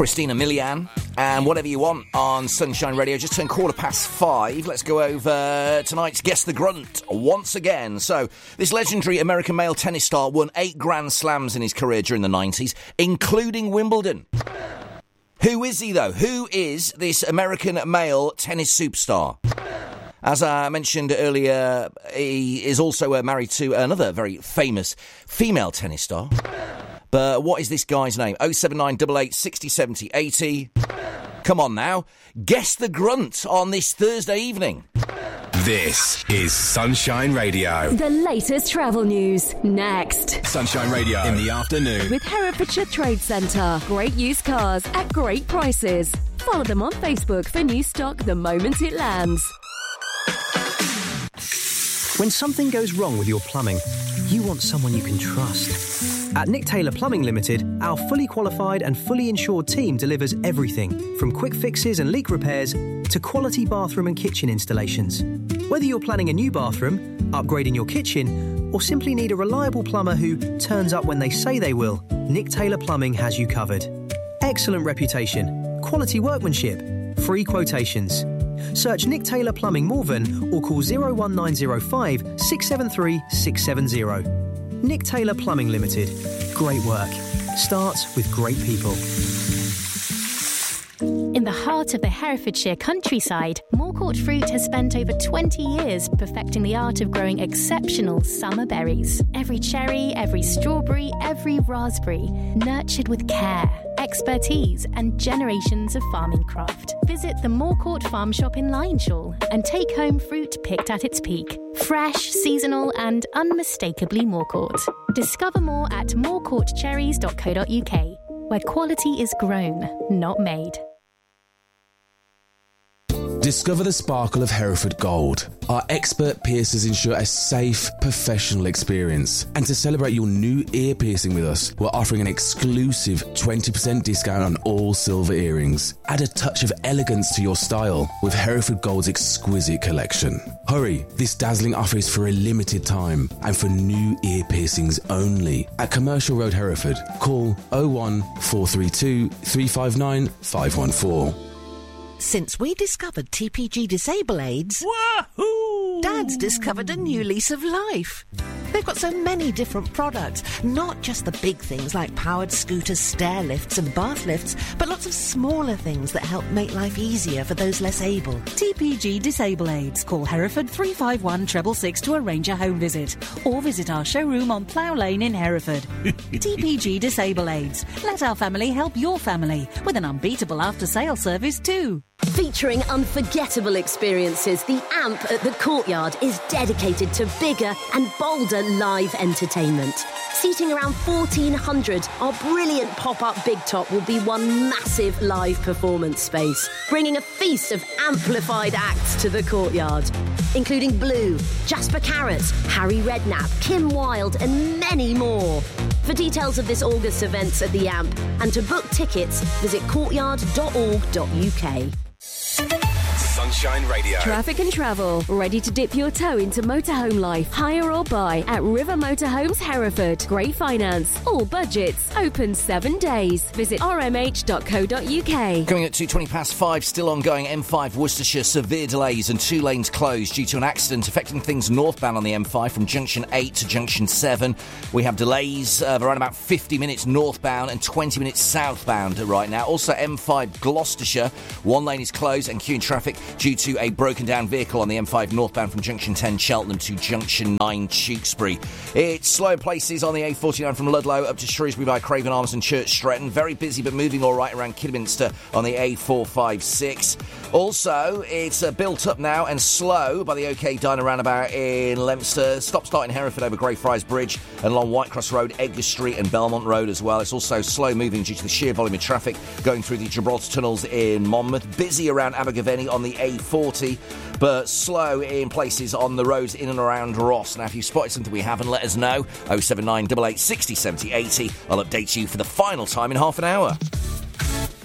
Christina Milian, and Whatever You Want on Sunshine Radio. Just turned 5:15. Let's go over tonight's Guess the Grunt once again. So, this legendary American male tennis star won 8 Grand Slams in his career during the 90s, including Wimbledon. Who is he, though? Who is this American male tennis superstar? As I mentioned earlier, he is also married to another very famous female tennis star. But what is this guy's name? 07988 60 70 80. Come on now. Guess the grunt on this Thursday evening. This is Sunshine Radio. The latest travel news, next. Sunshine Radio in the afternoon. With Herefordshire Trade Centre. Great used cars at great prices. Follow them on Facebook for new stock the moment it lands. When something goes wrong with your plumbing, you want someone you can trust. At Nick Taylor Plumbing Limited, our fully qualified and fully insured team delivers everything from quick fixes and leak repairs to quality bathroom and kitchen installations. Whether you're planning a new bathroom, upgrading your kitchen, or simply need a reliable plumber who turns up when they say they will, Nick Taylor Plumbing has you covered. Excellent reputation, quality workmanship, free quotations. Search Nick Taylor Plumbing Morven or call 01905 673 670. Nick Taylor Plumbing Limited. Great work. Starts with great people. In the heart of the Herefordshire countryside, Moorcourt Fruit has spent over 20 years perfecting the art of growing exceptional summer berries. Every cherry, every strawberry, every raspberry, nurtured with care, expertise and generations of farming craft. Visit the Moorcourt Farm Shop in Lyonshaw and take home fruit picked at its peak. Fresh, seasonal and unmistakably Moorcourt. Discover more at moorcourtcherries.co.uk, where quality is grown, not made. Discover the sparkle of Hereford Gold. Our expert piercers ensure a safe, professional experience. And to celebrate your new ear piercing with us, we're offering an exclusive 20% discount on all silver earrings. Add a touch of elegance to your style with Hereford Gold's exquisite collection. Hurry, this dazzling offer is for a limited time and for new ear piercings only. At Commercial Road, Hereford, call 01432 359 514. Since we discovered TPG Disable Aids, Wahoo! Dad's discovered a new lease of life. They've got so many different products, not just the big things like powered scooters, stair lifts and bath lifts, but lots of smaller things that help make life easier for those less able. TPG Disable Aids. Call Hereford 351 666 to arrange a home visit, or visit our showroom on Plough Lane in Hereford. TPG Disable Aids. Let our family help your family with an unbeatable after-sale service too. Featuring unforgettable experiences, the AMP at the Courtyard is dedicated to bigger and bolder live entertainment. Seating around 1,400, our brilliant pop-up Big Top will be one massive live performance space, bringing a feast of amplified acts to the Courtyard, including Blue, Jasper Carrot, Harry Redknapp, Kim Wilde and many more. For details of this August events at the AMP and to book tickets, visit courtyard.org.uk. Sunshine Radio. Traffic and travel. Ready to dip your toe into motorhome life? Hire or buy at River Motorhomes Hereford. Great finance. All budgets. Open 7 days. Visit rmh.co.uk. Coming at 5:20, still ongoing M5 Worcestershire, severe delays and 2 lanes closed due to an accident affecting things northbound on the M5 from junction 8 to junction 7. We have delays of around about 50 minutes northbound and 20 minutes southbound right now. Also M5 Gloucestershire, 1 lane is closed and queuing traffic due to a broken down vehicle on the M5 northbound from junction 10 Cheltenham to junction 9 Tewkesbury. It's slow places on the A49 from Ludlow up to Shrewsbury by Craven Arms and Church Stretton. Very busy but moving all right around Kidderminster on the A456. Also, it's built up now and slow by the OK Diner roundabout in Leominster. Stop start in Hereford over Greyfriars Bridge and along Whitecross Road, Edgar Street and Belmont Road as well. It's also slow moving due to the sheer volume of traffic going through the Gibraltar tunnels in Monmouth. Busy around Abergavenny on the A40, but slow in places on the roads in and around Ross. Now, if you've spotted something we haven't, let us know. 07988 60 70 80. I'll update you for the final time in half an hour.